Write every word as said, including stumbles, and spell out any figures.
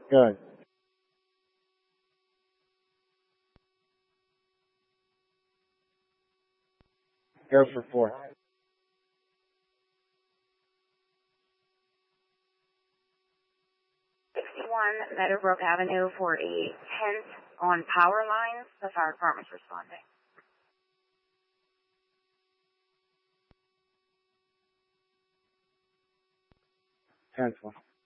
Good. Go for four. sixty-one Meadowbrook Avenue for a tent on power lines. The fire department's responding. Tenth one.